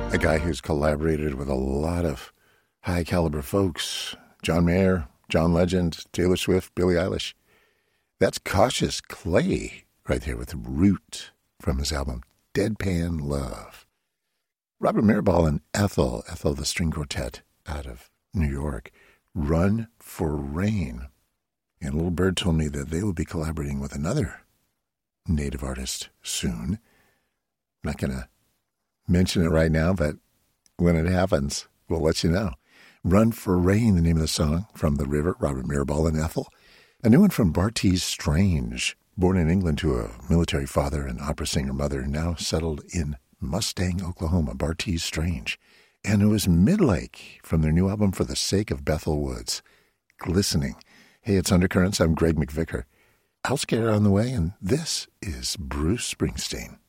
A guy who's collaborated with a lot of high-caliber folks. John Mayer, John Legend, Taylor Swift, Billie Eilish. That's Cautious Clay right there with Root from his album Deadpan Love. Robert Mirabal and Ethel the string quartet out of New York, Run for Rain. And Little Bird told me that they will be collaborating with another native artist soon. I'm not going to mention it right now, but when it happens, we'll let you know. Run for Rain, the name of the song, from The River, Robert Mirabal and Ethel. A new one from Bartees Strange, born in England to a military father and opera singer mother, now settled in Mustang, Oklahoma, Bartees Strange. And it was Midlake from their new album For the Sake of Bethel Woods, Glistening. Hey, it's Undercurrents. I'm Greg McVicker. I'll Scare on the way, and this is Bruce Springsteen.